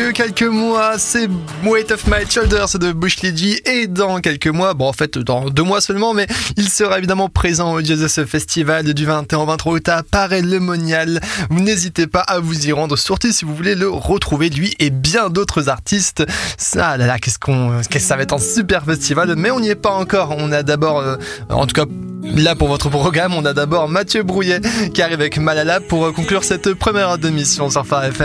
que quelques mois, c'est Weight of My Shoulders de Bush League et dans quelques mois, bon en fait dans 2 mois seulement, mais il sera évidemment présent au Jazz Festival du 21 au 23 août à Paray-le-Monial. Vous n'hésitez pas à vous y rendre, surtout si vous voulez le retrouver lui et bien d'autres artistes. Ça là là, qu'est-ce que ça va être un super festival, mais on n'y est pas encore. On a d'abord, en tout cas là pour votre programme, on a d'abord Mathieu Brouillet qui arrive avec Malala pour conclure cette première heure d'émission sur Phare FM.